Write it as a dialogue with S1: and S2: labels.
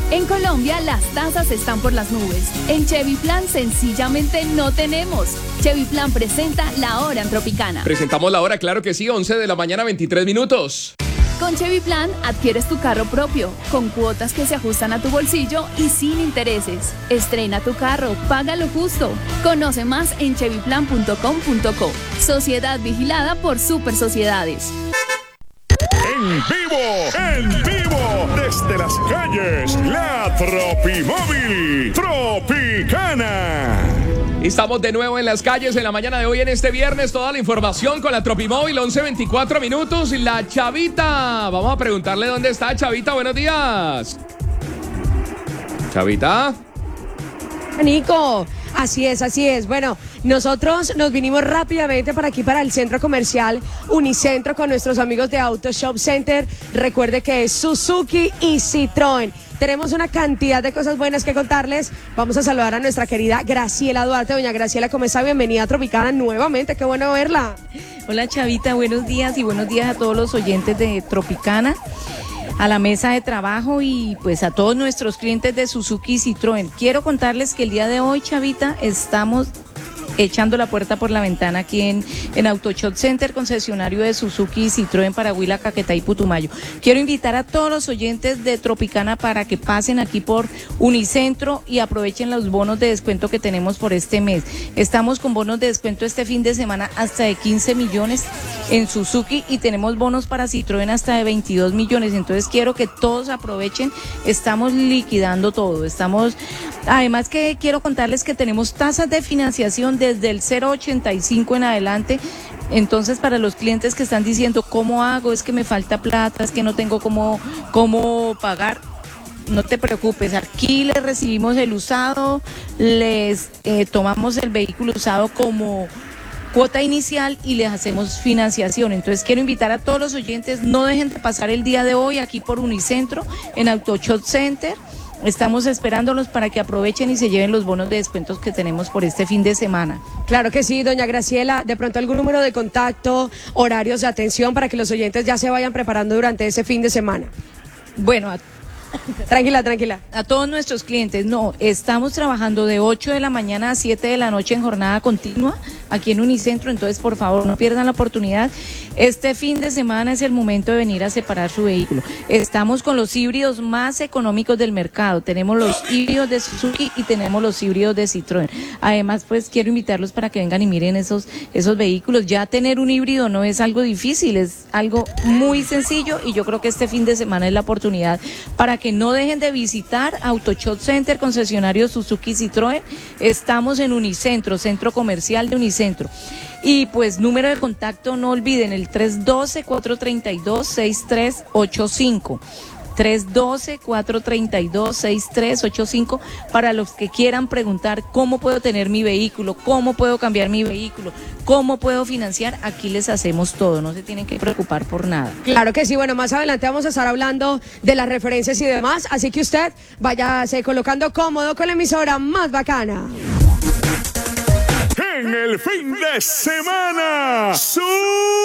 S1: En Colombia las tasas están por las nubes. En Chevy Plan sencillamente no tenemos. Chevy Plan presenta La Hora en Tropicana.
S2: Presentamos la hora, claro que sí, 11 de la mañana, 23 minutos.
S1: Con Chevy Plan adquieres tu carro propio, con cuotas que se ajustan a tu bolsillo y sin intereses. Estrena tu carro, págalo justo. Conoce más en chevyplan.com.co. Sociedad vigilada por Super Sociedades.
S3: En vivo, desde las calles, la Tropimóvil Tropicana.
S2: Estamos de nuevo en las calles en la mañana de hoy, en este viernes. Toda la información con la Tropimóvil, 11:24 minutos. La Chavita, vamos a preguntarle dónde está Chavita. Buenos días. Chavita.
S4: Nico, así es. Bueno, nosotros nos vinimos rápidamente para aquí, para el centro comercial Unicentro, con nuestros amigos de Auto Shop Center. Recuerde que es Suzuki y Citroën. Tenemos una cantidad de cosas buenas que contarles. Vamos a saludar a nuestra querida Graciela Duarte. Doña Graciela, ¿cómo está? Bienvenida a Tropicana nuevamente, qué bueno verla.
S5: Hola Chavita, buenos días y buenos días a todos los oyentes de Tropicana, a la mesa de trabajo y pues a todos nuestros clientes de Suzuki y Citroën. Quiero contarles que el día de hoy, Chavita, estamos echando la puerta por la ventana aquí en Auto Shop Center, concesionario de Suzuki y Citroën para Huila, Caquetá y Putumayo. Quiero invitar a todos los oyentes de Tropicana para que pasen aquí por Unicentro y aprovechen los bonos de descuento que tenemos por este mes. Estamos con bonos de descuento este fin de semana hasta de 15 millones en Suzuki y tenemos bonos para Citroën hasta de 22 millones. Entonces quiero que todos aprovechen, estamos liquidando todo. Además que quiero contarles que tenemos tasas de financiación desde el 0.85 en adelante. Entonces, para los clientes que están diciendo, ¿cómo hago? Es que me falta plata, es que no tengo cómo pagar. No te preocupes, aquí les recibimos el usado, les tomamos el vehículo usado como cuota inicial y les hacemos financiación. Entonces quiero invitar a todos los oyentes, no dejen de pasar el día de hoy aquí por Unicentro, en Auto Shop Center. Estamos esperándolos para que aprovechen y se lleven los bonos de descuentos que tenemos por este fin de semana.
S4: Claro que sí, doña Graciela. De pronto algún número de contacto, horarios de atención para que los oyentes ya se vayan preparando durante ese fin de semana.
S5: Bueno,
S4: Tranquila.
S5: A todos nuestros clientes, estamos trabajando de 8 de la mañana a 7 de la noche en jornada continua aquí en Unicentro, entonces por favor no pierdan la oportunidad. Este fin de semana es el momento de venir a separar su vehículo. Estamos con los híbridos más económicos del mercado. Tenemos los híbridos de Suzuki y tenemos los híbridos de Citroën. Además, pues quiero invitarlos para que vengan y miren esos vehículos. Ya tener un híbrido no es algo difícil, es algo muy sencillo y yo creo que este fin de semana es la oportunidad para que no dejen de visitar Auto Shop Center, concesionario Suzuki y Citroën. Estamos en Unicentro, centro comercial de Unicentro. Y pues número de contacto, no olviden el 312-432-6385. 312-432-6385 para los que quieran preguntar cómo puedo tener mi vehículo, cómo puedo cambiar mi vehículo, cómo puedo financiar. Aquí les hacemos todo, no se tienen que preocupar por nada.
S4: Claro que sí, bueno, más adelante vamos a estar hablando de las referencias y demás, así que usted váyase colocando cómodo con la emisora más bacana.
S3: En el fin de semana,